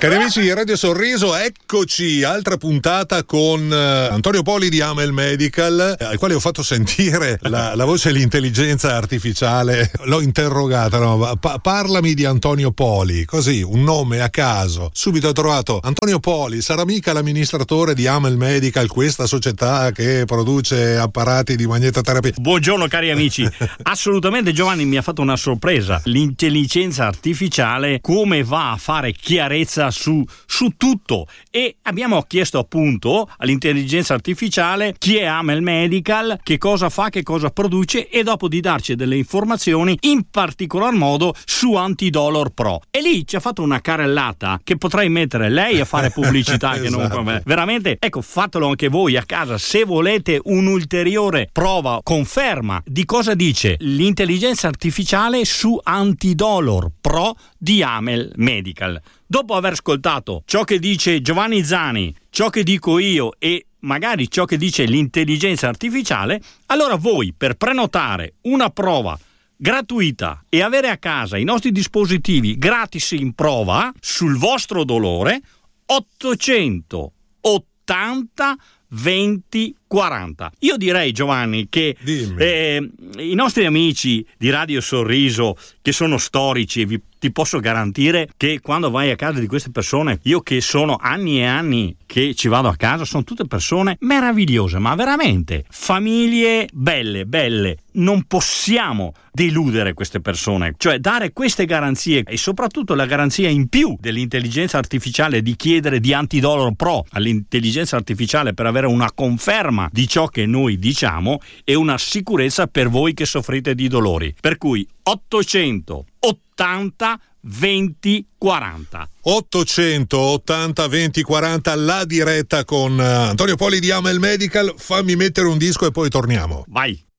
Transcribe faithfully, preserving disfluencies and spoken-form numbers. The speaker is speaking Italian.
Cari amici di Radio Sorriso, eccoci, altra puntata con uh, Antonio Poli di Amel Medical, al quale ho fatto sentire la, la voce dell'intelligenza artificiale. L'ho interrogata, no? Pa- parlami di Antonio Poli, così, un nome a caso. Subito ho trovato Antonio Poli, sarà mica l'amministratore di Amel Medical, questa società che produce apparati di magnetoterapia. Buongiorno cari amici, assolutamente Giovanni mi ha fatto una sorpresa. L'intelligenza artificiale come va a fare chiarezza Su, su tutto, e abbiamo chiesto appunto all'intelligenza artificiale chi è Amel Medical, che cosa fa, che cosa produce, e dopo di darci delle informazioni in particolar modo su Antidolor Pro. E lì ci ha fatto una carrellata che potrei mettere lei a fare pubblicità. Esatto. Che non, veramente, ecco, fatelo anche voi a casa se volete un'ulteriore prova, conferma di cosa dice l'intelligenza artificiale su Antidolor Pro di Amel Medical. Dopo aver ascoltato ciò che dice Giovanni Zani, ciò che dico io e magari ciò che dice l'intelligenza artificiale, allora voi, per prenotare una prova gratuita e avere a casa i nostri dispositivi gratis in prova sul vostro dolore, ottocentottanta venti quaranta. Io direi, Giovanni, che eh, i nostri amici di Radio Sorriso, che sono storici, vi, ti posso garantire che quando vai a casa di queste persone, io che sono anni e anni che ci vado a casa, sono tutte persone meravigliose, ma veramente famiglie belle, belle. Non possiamo deludere queste persone, cioè dare queste garanzie, e soprattutto la garanzia in più dell'intelligenza artificiale di chiedere di Antidolor Pro all'intelligenza artificiale per avere una conferma di ciò che noi diciamo e una sicurezza per voi che soffrite di dolori. Per cui ottocentottanta venti quaranta. ottocentottanta venti quaranta, la diretta con Antonio Poli di Amel Medical. Fammi mettere un disco e poi torniamo. Vai.